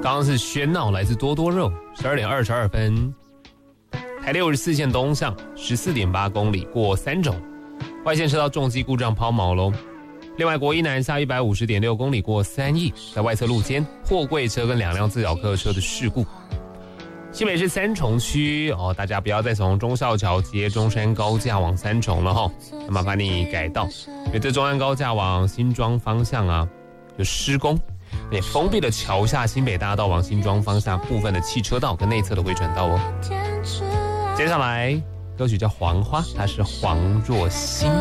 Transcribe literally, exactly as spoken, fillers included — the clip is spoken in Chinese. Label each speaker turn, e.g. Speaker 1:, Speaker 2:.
Speaker 1: 刚刚是喧闹，来自多多肉，十二点二十二分。台六十四线东向十四点八公里过三种，外线车道重机故障抛锚喽。另外，国一南下一百五十点六公里过三义，在外侧路肩货柜车跟两辆自小客车的事故。新北市三重区哦，大家不要再从忠孝桥接中山高架往三重了哈，那麻烦你改道，因为这中山高架往新庄方向啊有施工。也封闭了桥下新北大道往新庄方向部分的汽车道跟内侧的回转道哦。接下来歌曲叫《黄花》，它是黄若欣。